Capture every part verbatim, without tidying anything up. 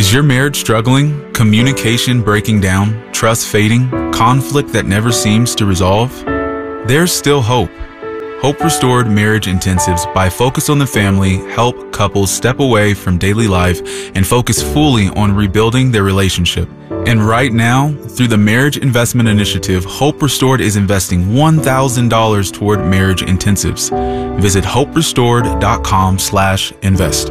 Is your marriage struggling? Communication breaking down? Trust fading? Conflict that never seems to resolve? There's still hope. Hope Restored Marriage Intensives by Focus on the Family help couples step away from daily life and focus fully on rebuilding their relationship. And right now, through the Marriage Investment Initiative, Hope Restored is investing one thousand dollars toward marriage intensives. Visit hope restored dot com slash invest.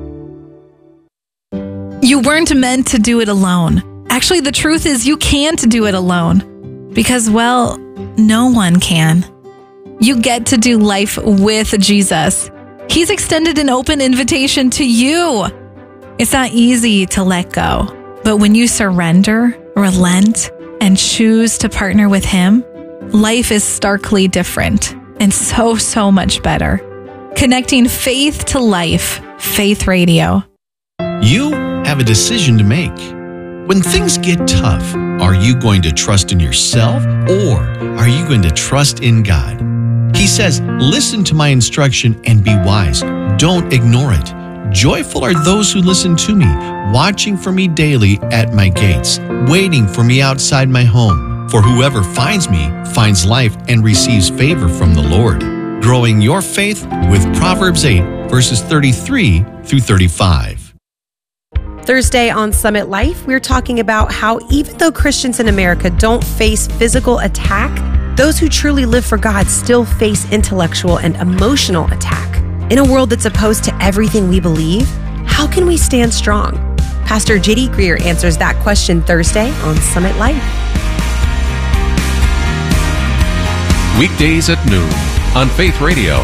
You weren't meant to do it alone. Actually, the truth is you can't do it alone because, well, no one can. You get to do life with Jesus. He's extended an open invitation to you. It's not easy to let go, but when you surrender, relent, and choose to partner with Him, life is starkly different and so, so much better. Connecting faith to life, Faith Radio. You have a decision to make. When things get tough, are you going to trust in yourself or are you going to trust in God? He says, listen to my instruction and be wise. Don't ignore it. Joyful are those who listen to me, watching for me daily at my gates, waiting for me outside my home. For whoever finds me finds life and receives favor from the Lord. Growing your faith with Proverbs eight, verses thirty-three through thirty-five. Thursday on Summit Life, we're talking about how even though Christians in America don't face physical attack, those who truly live for God still face intellectual and emotional attack. In a world that's opposed to everything we believe, how can we stand strong? Pastor J D Greer answers that question Thursday on Summit Life. Weekdays at noon on Faith Radio.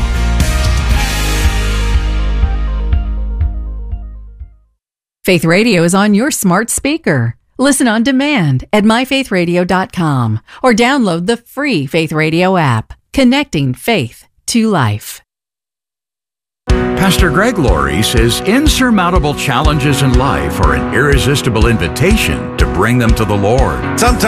Faith Radio is on your smart speaker. Listen on demand at my faith radio dot com or download the free Faith Radio app, connecting faith to life. Pastor Greg Laurie says insurmountable challenges in life are an irresistible invitation to bring them to the Lord. Sometimes